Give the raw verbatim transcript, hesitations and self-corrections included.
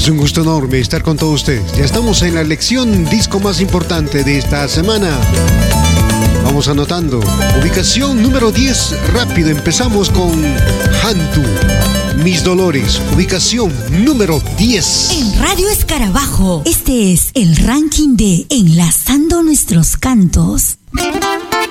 Es un gusto enorme estar con todos ustedes. Ya estamos en la lección disco más importante de esta semana. Vamos anotando. Ubicación número diez. Rápido, empezamos con Hantu, Mis Dolores. Ubicación número diez. En Radio Escarabajo, este es el ranking de Enlazando Nuestros Cantos.